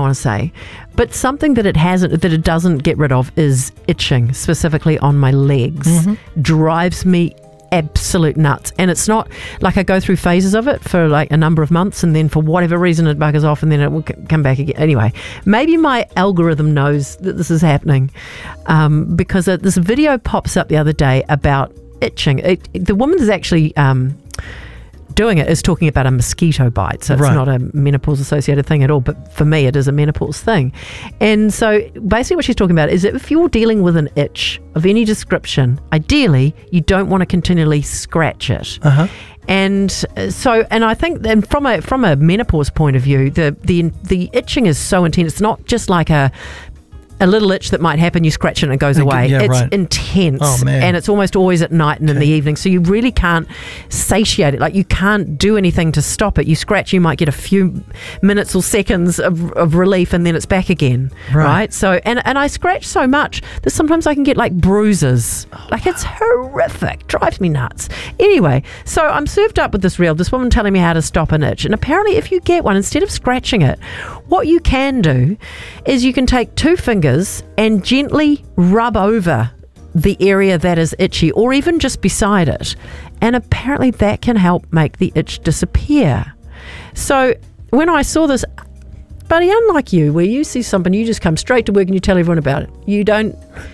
want to say. But something that it doesn't get rid of is itching, specifically on my legs. Drives me absolute nuts. And it's not like I go through phases of it for like a number of months, and then for whatever reason it buggers off, and then it will come back again. Anyway, maybe my algorithm knows that this is happening, because this video pops up the other day about itching. The woman is actually doing it is talking about a mosquito bite, so it's not a menopause associated thing at all, but for me it is a menopause thing. And so basically what she's talking about is that if you're dealing with an itch of any description, ideally you don't want to continually scratch it. And so, and I think then from a menopause point of view, the itching is so intense. It's not just like a little itch that might happen, you scratch it and it goes away. It's intense, and it's almost always at night and in the evening, so you really can't satiate it. Like, you can't do anything to stop it. You scratch, you might get a few minutes or seconds of relief, and then it's back again, right? So, and I scratch so much that sometimes I can get like bruises. It's horrific, drives me nuts. Anyway, so I'm served up with this reel, this woman telling me how to stop an itch, and apparently if you get one, instead of scratching it, what you can do is you can take 2 fingers and gently rub over the area that is itchy, or even just beside it, and apparently that can help make the itch disappear. So when I saw this, buddy, unlike you, where you see something, you just come straight to work and you tell everyone about it. You don't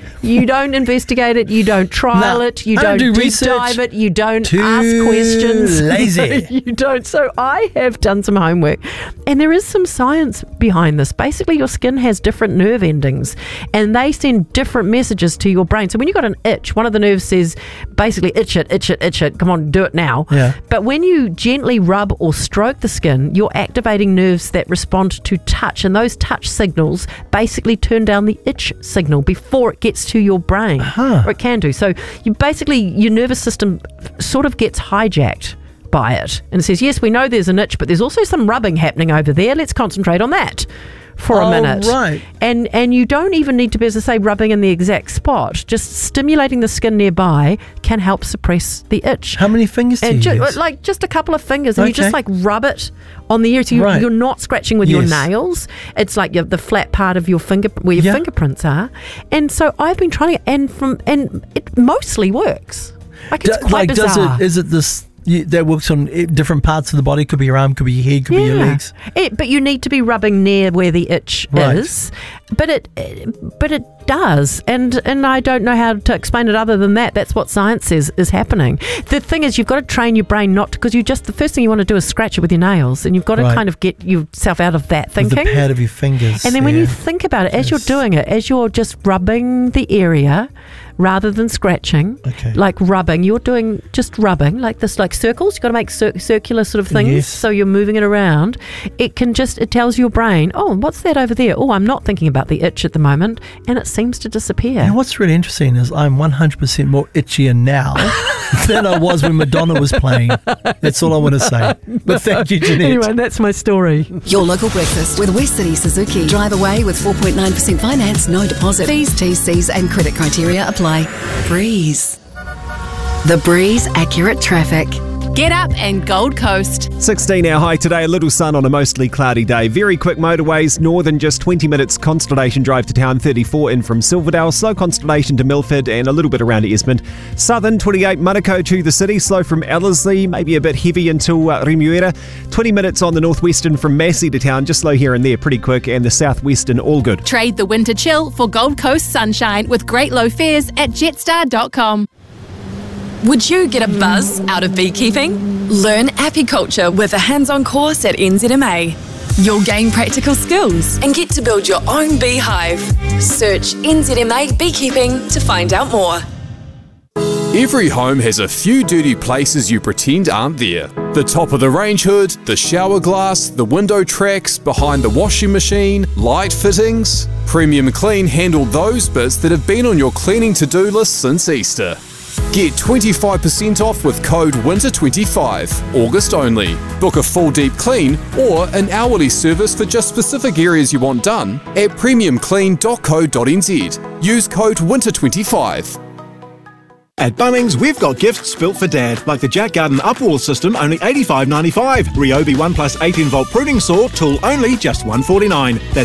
investigate it. You don't trial it. You don't deep dive it. You don't ask questions. Lazy. You don't. So I have done some homework, and there is some science behind this. Basically, your skin has different nerve endings, and they send different messages to your brain. So when you've got an itch, one of the nerves says, basically, itch it, itch it, itch it. Come on, do it now. Yeah. But when you gently rub or stroke the skin, you're activating nerves that respond to touch, and those touch signals basically turn down the itch signal before it gets to your brain, or it can do. So you basically, your nervous system sort of gets hijacked by it, and it says, yes, we know there's an itch, but there's also some rubbing happening over there. Let's concentrate on that for a minute. Right. And you don't even need to be, as I say, rubbing in the exact spot. Just stimulating the skin nearby can help suppress the itch. How many fingers do you use? Like just a couple of fingers, and you just like rub it on the area. So you're not scratching with your nails. It's like the flat part of your finger where your fingerprints are. And so I've been trying it, and it mostly works. Like, it's quite bizarre. Is it this that works on different parts of the body? Could be your arm, could be your head, could be your legs. But you need to be rubbing near where the itch is. But it does, and I don't know how to explain it other than that. That's what science says is happening. The thing is, you've got to train your brain not to, because the first thing you want to do is scratch it with your nails, and you've got to kind of get yourself out of that thinking. With the pad of your fingers. And then when you think about it, as you're doing it, as you're just rubbing the area rather than scratching, like rubbing, you're doing just rubbing, like this, like circles. You've got to make circular sort of things, so you're moving it around. It tells your brain, oh, what's that over there? Oh, I'm not thinking about the itch at the moment, and it seems to disappear. And what's really interesting is I'm 100% more itchier now than I was when Madonna was playing. That's all I want to say. But thank you, Jeanette. Anyway, that's my story. Your local breakfast with West City Suzuki. Drive away with 4.9% finance, no deposit. Fees, TCs and credit criteria apply. Breeze. The Breeze Accurate Traffic. Get up and Gold Coast. 16 our high today, a little sun on a mostly cloudy day. Very quick motorways, northern just 20 minutes, Constellation Drive to town, 34 in from Silverdale, slow Constellation to Milford and a little bit around Esmond. Southern 28 Manukau to the city, slow from Ellerslie, maybe a bit heavy until Remuera. 20 minutes on the northwestern from Massey to town, just slow here and there, pretty quick, and the southwestern all good. Trade the winter chill for Gold Coast sunshine with great low fares at jetstar.com. Would you get a buzz out of beekeeping? Learn apiculture with a hands-on course at NZMA. You'll gain practical skills and get to build your own beehive. Search NZMA Beekeeping to find out more. Every home has a few dirty places you pretend aren't there. The top of the range hood, the shower glass, the window tracks, behind the washing machine, light fittings. Premium Clean handle those bits that have been on your cleaning to-do list since Easter. Get 25% off with code WINTER25, August only. Book a full deep clean or an hourly service for just specific areas you want done at premiumclean.co.nz. Use code WINTER25. At Bunnings, we've got gifts built for Dad, like the Jack Garden Upwall system, only $85.95. Ryobi 1+18 volt pruning saw, tool only, just $149. That's